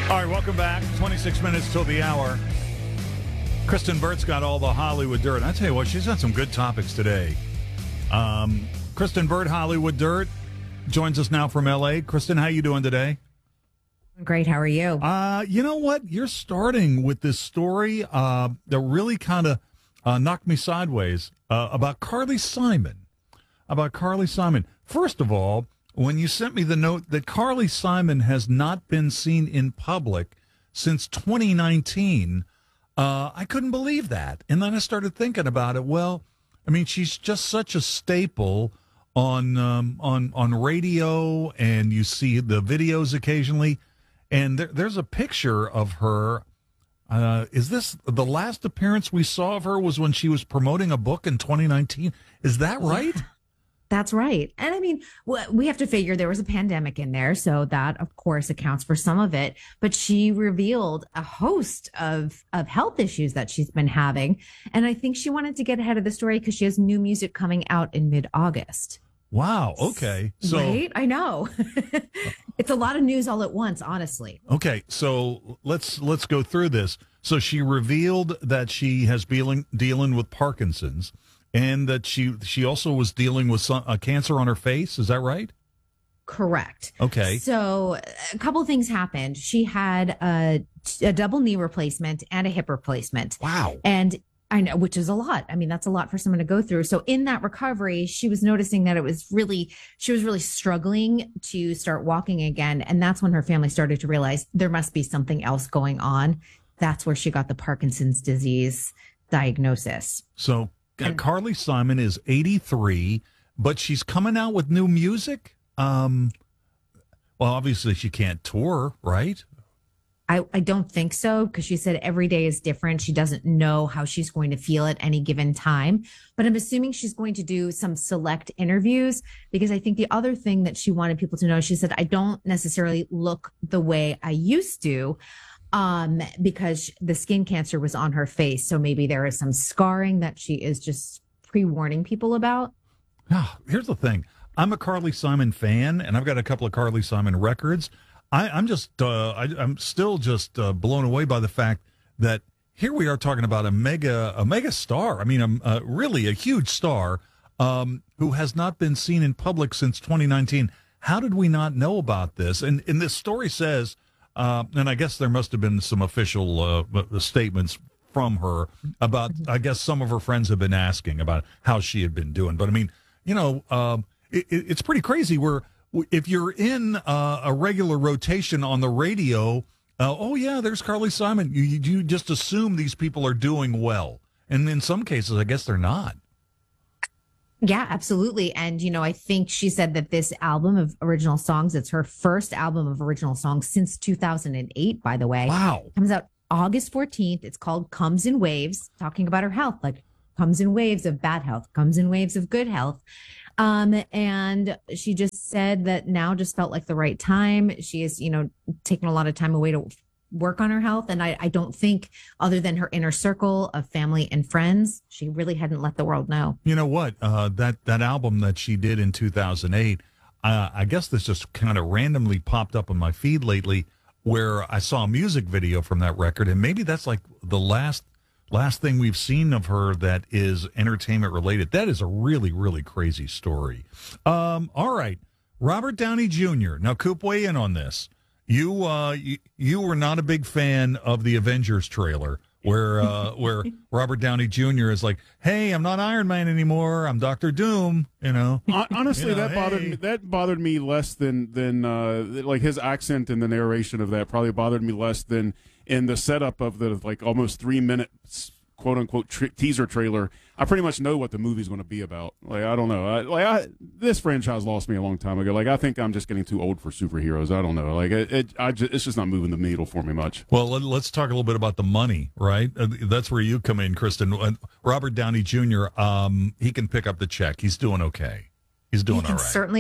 All right, welcome back. 26 minutes till the hour. Kristen Burt's got all the Hollywood dirt. I tell you what, she's got some good topics today. Kristen Burt, Hollywood Dirt, joins us now from L.A. Kristen, how you doing today? Great. How are you? You know what? You're starting with this story that really kind of knocked me sideways about Carly Simon. First of all, when you sent me the note that Carly Simon has not been seen in public since 2019, I couldn't believe that. And then I started thinking about it. Well, I mean, she's just such a staple on radio, and you see the videos occasionally. And there's a picture of her. Is this the last appearance we saw of her was when she was promoting a book in 2019? Is that right? That's right. And I mean, we have to figure there was a pandemic in there. So that, of course, accounts for some of it. But she revealed a host of health issues that she's been having. And I think she wanted to get ahead of the story because she has new music coming out in mid-August. Wow. Okay. So, right? I know. It's a lot of news all at once, honestly. Okay. So let's go through this. So she revealed that she has dealing with Parkinson's, and that she also was dealing with a cancer on her face. Is that right? Correct. Okay. So a couple of things happened. She had a double knee replacement and a hip replacement. Wow. And I know, which is a lot. I mean, that's a lot for someone to go through. So in that recovery, she was noticing that she was really struggling to start walking again. And that's when her family started to realize there must be something else going on. That's where she got the Parkinson's disease diagnosis. So Carly Simon is 83, but she's coming out with new music. Well, obviously she can't tour, right? I don't think so, because she said every day is different. She doesn't know how she's going to feel at any given time. But I'm assuming she's going to do some select interviews, because I think the other thing that she wanted people to know, she said, I don't necessarily look the way I used to, because the skin cancer was on her face. So maybe there is some scarring that she is just pre-warning people about. Here's the thing. I'm a Carly Simon fan, and I've got a couple of Carly Simon records. I'm still just blown away by the fact that here we are talking about a mega star. I mean, really a huge star who has not been seen in public since 2019. How did we not know about this? And this story says, and I guess there must have been some official statements from her about, I guess some of her friends have been asking about how she had been doing. But I mean, it's pretty crazy where if you're in a regular rotation on the radio, oh yeah, there's Carly Simon. You just assume these people are doing well. And in some cases, I guess they're not. Yeah, absolutely. And, I think she said that this album of original songs, it's her first album of original songs since 2008, by the way. Wow. Comes out August 14th. It's called Comes in Waves, talking about her health, like comes in waves of bad health, comes in waves of good health. And she just said that now just felt like the right time. She is, taking a lot of time away to work on her health. And I don't think, other than her inner circle of family and friends, she really hadn't let the world know. You know what? That album that she did in 2008, I guess this just kind of randomly popped up on my feed lately, where I saw a music video from that record. And maybe that's like the last thing we've seen of her that is entertainment related. That is a really, really crazy story. All right. Robert Downey Jr. Now, Coop, weigh in on this. You were not a big fan of the Avengers trailer where Robert Downey Jr. is like, hey, I'm not Iron Man anymore. I'm Dr. Doom, Honestly, hey. that bothered me less than like his accent in the narration of that probably bothered me less than in the setup of the almost 3 minutes quote unquote teaser trailer. I pretty much know what the movie's going to be about. I don't know. This franchise lost me a long time ago. I think I'm just getting too old for superheroes. I don't know. It's just not moving the needle for me much. Well, let's talk a little bit about the money, right? That's where you come in, Kristen. Robert Downey Jr. He can pick up the check. He's doing okay. He's doing all right. Certainly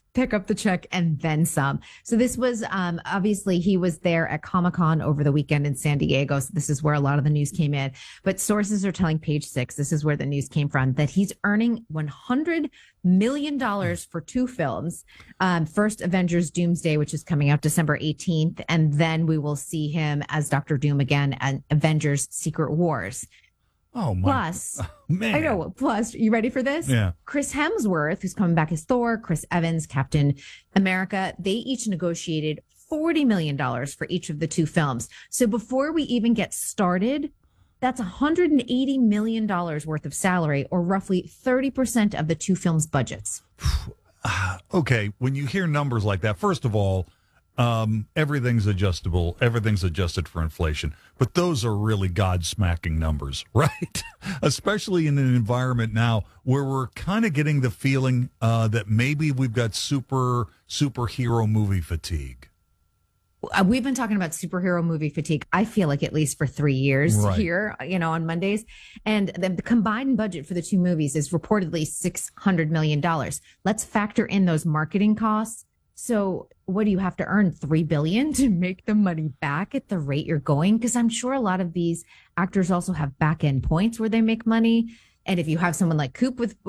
pick up the check and then some. So this was obviously he was there at Comic-Con over the weekend in San Diego. So this is where a lot of the news came in. But sources are telling Page Six, this is where the news came from, that he's earning $100 million for 2 films. First, Avengers Doomsday, which is coming out December 18th. And then we will see him as Dr. Doom again and Avengers Secret Wars. Oh, my. Plus, man. I know. Plus, you ready for this? Yeah. Chris Hemsworth, who's coming back as Thor, Chris Evans, Captain America, they each negotiated $40 million for each of the 2 films. So before we even get started, that's $180 million worth of salary, or roughly 30% of the 2 films' budgets. Okay, when you hear numbers like that, first of all, everything's adjustable. Everything's adjusted for inflation. But those are really God-smacking numbers, right? Especially in an environment now where we're kind of getting the feeling that maybe we've got superhero movie fatigue. We've been talking about superhero movie fatigue, I feel like, at least for 3 years here, on Mondays. And the combined budget for the 2 movies is reportedly $600 million. Let's factor in those marketing costs. So what do you have to earn? $3 billion to make the money back at the rate you're going? Because I'm sure a lot of these actors also have back end points where they make money. And if you have someone like Coop with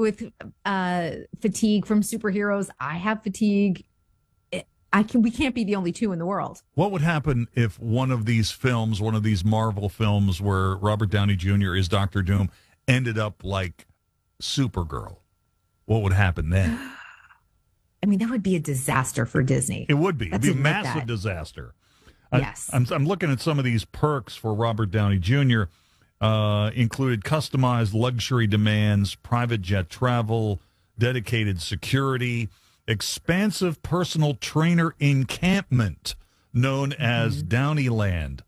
fatigue from superheroes, I have fatigue. We can't be the only 2 in the world. What would happen if one of these films, one of these Marvel films where Robert Downey Jr. is Dr. Doom, ended up like Supergirl? What would happen then? I mean, that would be a disaster for Disney. It would be. It'd be a massive disaster. Yes. I'm looking at some of these perks for Robert Downey Jr. Included customized luxury demands, private jet travel, dedicated security, expansive personal trainer encampment known as Downeyland.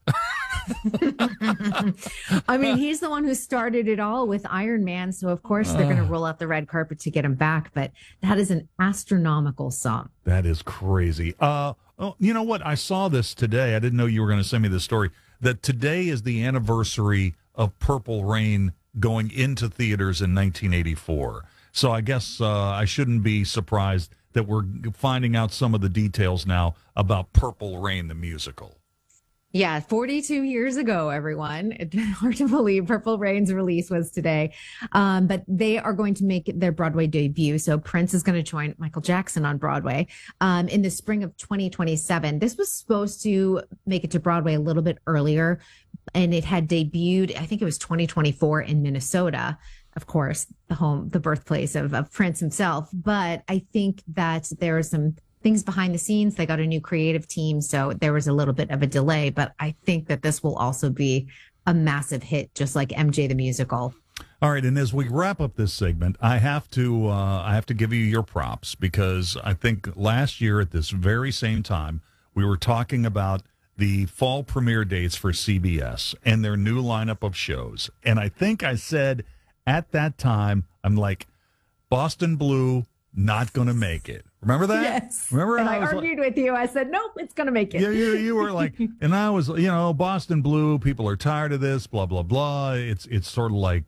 I mean, he's the one who started it all with Iron Man. So, of course, they're going to roll out the red carpet to get him back. But that is an astronomical sum. That is crazy. You know what? I saw this today. I didn't know you were going to send me this story. That today is the anniversary of Purple Rain going into theaters in 1984. So I guess I shouldn't be surprised that we're finding out some of the details now about Purple Rain, the musical. Yeah, 42 years ago, everyone. It's hard to believe Purple Rain's release was today. But they are going to make their Broadway debut. So Prince is going to join Michael Jackson on Broadway in the spring of 2027. This was supposed to make it to Broadway a little bit earlier, and it had debuted, I think it was 2024 in Minnesota. Of course, the birthplace of Prince himself. But I think that there are some things behind the scenes. They got a new creative team, so there was a little bit of a delay. But I think that this will also be a massive hit, just like MJ the Musical. All right, and as we wrap up this segment, I have to give you your props, because I think last year at this very same time we were talking about the fall premiere dates for CBS and their new lineup of shows, and I think I said at that time, I'm like, Boston Blue not going to make it. Remember that? Yes. Remember? And I argued with you. I said, nope, it's going to make it. Yeah, you were like, and I was, Boston Blue, people are tired of this, blah, blah, blah. It's sort of like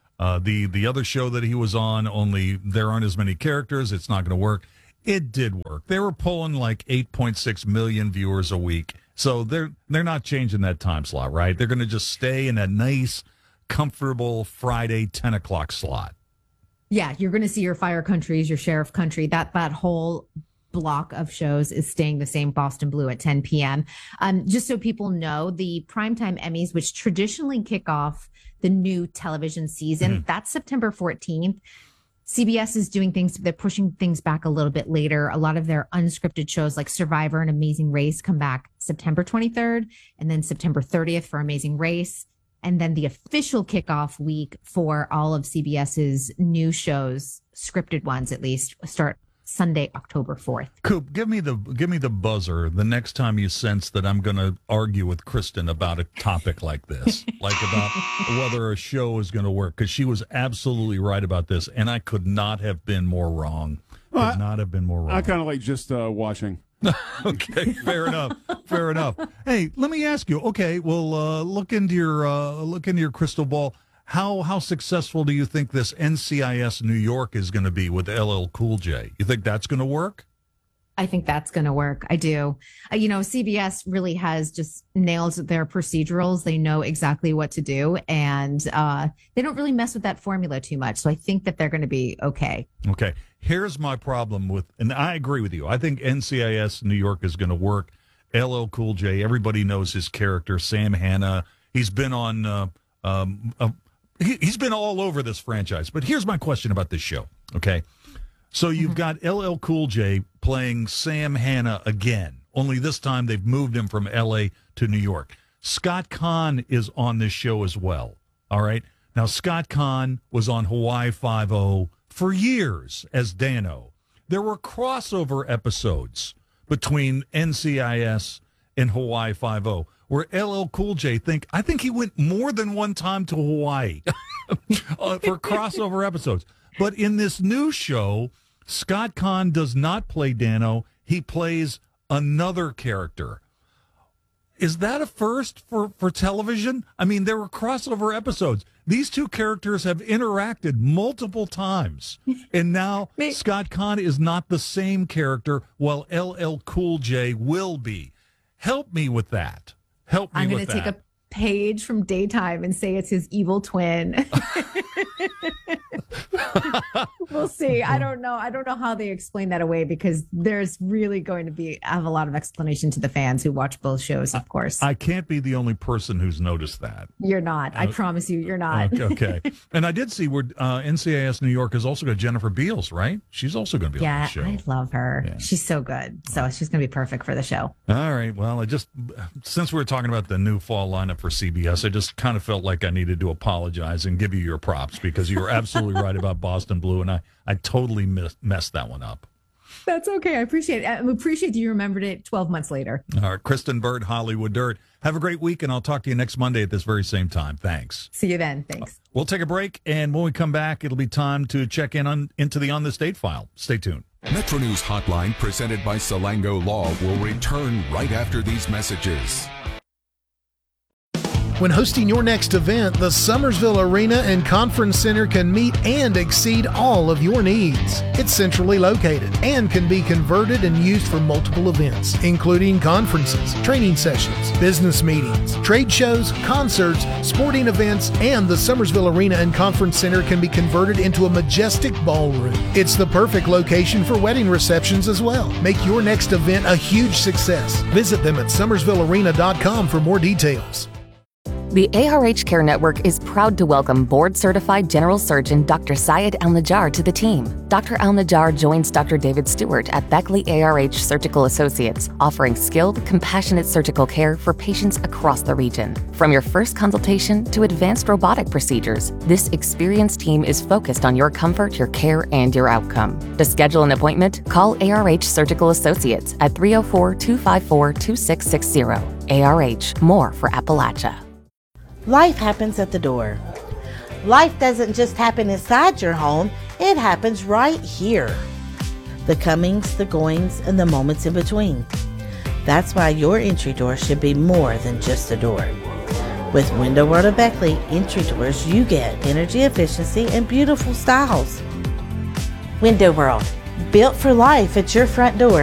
the other show that he was on, only there aren't as many characters. It's not going to work. It did work. They were pulling like 8.6 million viewers a week. So they're not changing that time slot, right? They're going to just stay in that nice, comfortable Friday 10 o'clock slot. Yeah, you're going to see your Fire Countries, your Sheriff Country. That whole block of shows is staying the same. Boston Blue at 10 p.m. Just so people know, the Primetime Emmys, which traditionally kick off the new television season, that's September 14th. CBS is doing things, they're pushing things back a little bit later. A lot of their unscripted shows like Survivor and Amazing Race come back September 23rd, and then September 30th for Amazing Race. And then the official kickoff week for all of CBS's new shows, scripted ones at least, start Sunday, October 4th. Coop, give me the buzzer the next time you sense that I'm going to argue with Kristen about a topic like this, like about whether a show is going to work, because she was absolutely right about this, and I could not have been more wrong. I kind of like just watching. Okay, fair enough. Fair enough. Hey, let me ask you. Okay, well, look into your crystal ball. How successful do you think this NCIS New York is going to be with LL Cool J? You think that's going to work? I think that's going to work. I do. CBS really has just nailed their procedurals. They know exactly what to do, and they don't really mess with that formula too much. So I think that they're going to be okay. Okay. Here's my problem with, and I agree with you. I think NCIS New York is going to work. LL Cool J, everybody knows his character. Sam Hanna, he's been on, he's been all over this franchise. But here's my question about this show. Okay. So you've got LL Cool J playing Sam Hanna again, only this time they've moved him from L.A. to New York. Scott Conn is on this show as well, all right? Now, Scott Conn was on Hawaii Five-0 for years as Dano. There were crossover episodes between NCIS and Hawaii Five-0 where LL Cool J I think he went more than one time to Hawaii for crossover episodes. But in this new show, Scott Conn does not play Dano. He plays another character. Is that a first for television? I mean, there were crossover episodes. These two characters have interacted multiple times. And now Scott Conn is not the same character, while LL Cool J will be. Help me with that. I'm going to take a page from Daytime and say it's his evil twin. We'll see. I don't know how they explain that away, because there's really going to have a lot of explanation to the fans who watch both shows, of course. I can't be the only person who's noticed that. You're not. I promise you, you're not. Okay. And I did see where NCIS New York has also got Jennifer Beals, right? She's also going to be on the show. Yeah, I love her. Yeah. She's so good. So she's going to be perfect for the show. All right. Well, since we were talking about the new fall lineup for CBS, I just kind of felt like I needed to apologize and give you your props, because you were absolutely right about Boston Blue, and I totally messed that one up. That's okay. I appreciate it. I appreciate you remembered it 12 months later. All right. Kristen Burt, Hollywood Dirt. Have a great week, and I'll talk to you next Monday at this very same time. Thanks. See you then. Thanks. We'll take a break, and when we come back, it'll be time to check into the On This Date file. Stay tuned. Metro News Hotline, presented by Salango Law, will return right after these messages. When hosting your next event, the Summersville Arena and Conference Center can meet and exceed all of your needs. It's centrally located and can be converted and used for multiple events, including conferences, training sessions, business meetings, trade shows, concerts, sporting events, and the Summersville Arena and Conference Center can be converted into a majestic ballroom. It's the perfect location for wedding receptions as well. Make your next event a huge success. Visit them at summersvillearena.com for more details. The ARH Care Network is proud to welcome board-certified general surgeon Dr. Syed Al-Najjar to the team. Dr. Al-Najjar joins Dr. David Stewart at Beckley ARH Surgical Associates, offering skilled, compassionate surgical care for patients across the region. From your first consultation to advanced robotic procedures, this experienced team is focused on your comfort, your care, and your outcome. To schedule an appointment, call ARH Surgical Associates at 304-254-2660. ARH, more for Appalachia. Life happens at the door. Life doesn't just happen inside your home, it happens right here. The comings, the goings, and the moments in between. That's why your entry door should be more than just a door. With Window World of Beckley entry doors, you get energy efficiency and beautiful styles. Window World, built for life at your front door.